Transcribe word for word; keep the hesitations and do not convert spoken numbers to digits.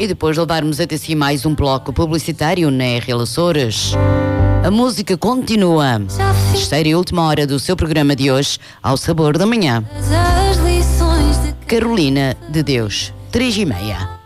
E depois levarmos até si mais um bloco publicitário na R L Açores. A música continua. Terceira e última hora do seu programa de hoje, ao sabor da manhã. Carolina de Deus, três e meia.